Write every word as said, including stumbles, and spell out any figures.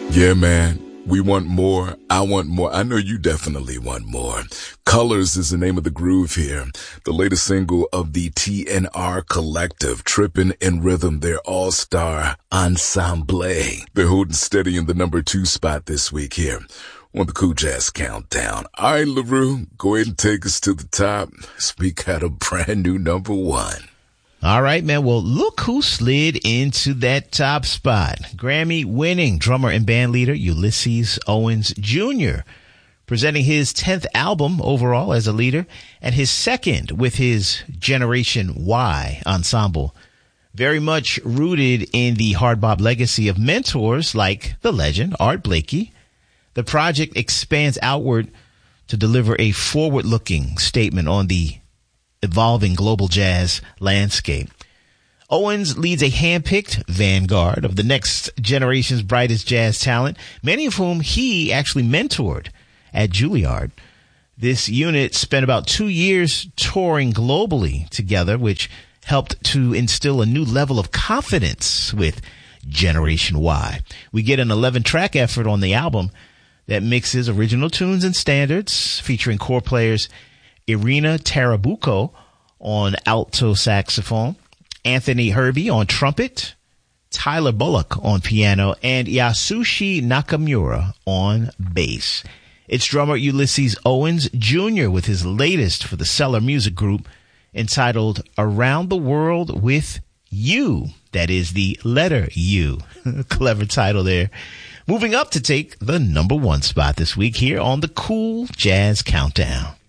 Yeah, man. We want more. I want more. I know you definitely want more. Colors is the name of the groove here. The latest single of the T N R Collective, Trippin' in Rhythm, their all-star ensemble. They're holding steady in the number two spot this week here on the Cool Jazz Countdown. All right, LaRue, go ahead and take us to the top. Speak out a brand new number one. All right, man. Well, look who slid into that top spot. Grammy-winning drummer and bandleader Ulysses Owens Junior, presenting his tenth album overall as a leader and his second with his Generation Y ensemble. Very much rooted in the hard bop legacy of mentors like the legend Art Blakey. The project expands outward to deliver a forward-looking statement on the evolving global jazz landscape. Owens leads a hand-picked vanguard of the next generation's brightest jazz talent, many of whom he actually mentored at Juilliard. This unit spent about two years touring globally together, which helped to instill a new level of confidence with Generation Y. We get an eleven-track effort on the album that mixes original tunes and standards, featuring core players Irina Tarabuco on alto saxophone, Anthony Hervey on trumpet, Tyler Bullock on piano, and Yasushi Nakamura on bass. It's drummer Ulysses Owens Junior with his latest for the Cellar Music Group, entitled Around the World with You. That is the letter U. Clever title there. Moving up to take the number one spot this week here on the Cool Jazz Countdown.